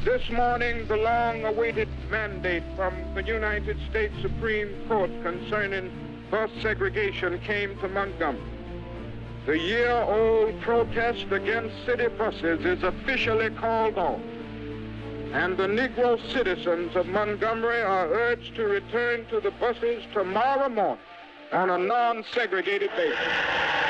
This morning, the long-awaited mandate from the United States Supreme Court concerning bus segregation came to Montgomery. The year-old protest against city buses is officially called off, and the Negro citizens of Montgomery are urged to return to the buses tomorrow morning on a non-segregated basis.